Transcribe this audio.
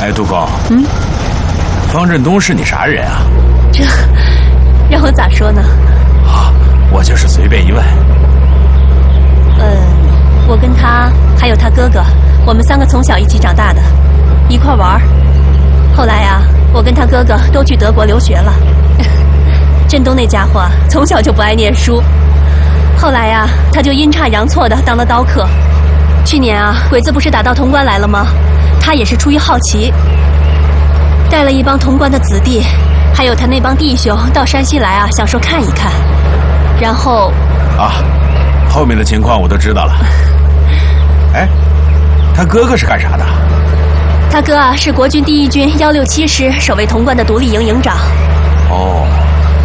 哎，杜公，方振东是你啥人啊？ 这让我咋说呢？ 啊，我就是随便一问。 我跟他还有他哥哥，我们3个从小一起长大的，一块玩。后来啊，我跟他哥哥都去德国留学了。振东那家伙从小就不爱念书，后来啊，他就阴差阳错的当了刀客。去年啊，鬼子不是打到潼关来了吗？他也是出于好奇，带了一帮潼关的子弟，还有他那帮弟兄到山西来啊，想说看一看。然后啊，后面的情况我都知道了。哎，他哥哥是干啥的？ 他哥啊是国军第1军167师守卫潼关的独立营营长。 哦。